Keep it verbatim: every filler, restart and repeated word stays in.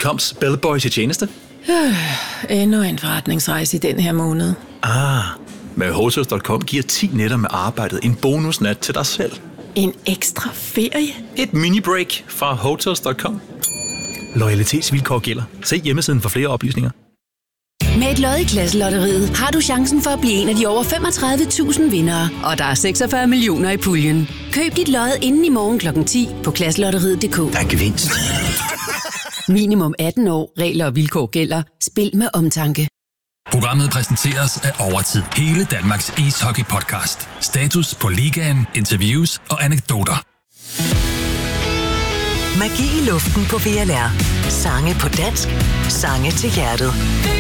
coms bellboy til tjeneste. Øh, endnu en forretningsrejse i den her måned. Ah, med Hotels punktum com giver ti nætter med arbejdet en bonusnat til dig selv. En ekstra ferie? Et mini-break fra Hotels punktum com. Loyalitetsvilkår gælder. Se hjemmesiden for flere oplysninger. Med et lod i Klasselotteriet har du chancen for at blive en af de over femogtredive tusind vindere, og der er seksogfyrre millioner i puljen. Køb dit lod inden i morgen klokken ti på klasselotteriet punktum d k. Der er gevinst. Minimum atten år. Regler og vilkår gælder. Spil med omtanke. Programmet præsenteres af Overtid. Hele Danmarks ishockey-podcast. Status på ligaen, interviews og anekdoter. Magi i luften på V L R. Sange på dansk. Sange til hjertet.